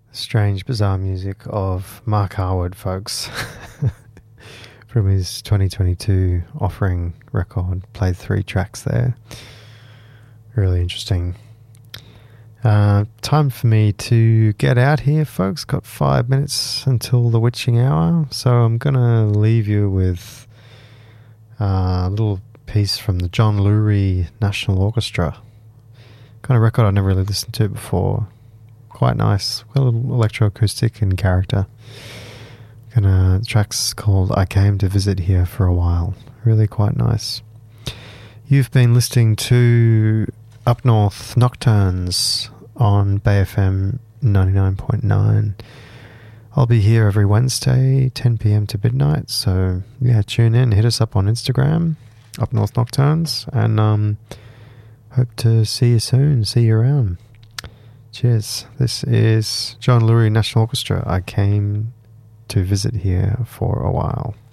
Strange, bizarre music of Mark Harwood, folks, from his 2022 Offering record. Played 3 tracks there. Really interesting. Time for me to get out here, folks. Got 5 minutes until the witching hour, so I'm going to leave you with a little piece from the John Lurie National Orchestra. Kind of record I never really listened to before. Quite nice. Got a little electroacoustic in character. The track's called I Came to Visit Here for a While. Really quite nice. You've been listening to Up North Nocturnes on Bay FM 99.9. I'll be here every Wednesday, 10 p.m. to midnight. So, yeah, tune in. Hit us up on Instagram, Up North Nocturnes. And hope to see you soon. See you around. Cheers. This is John Lurie National Orchestra. I came to visit here for a while.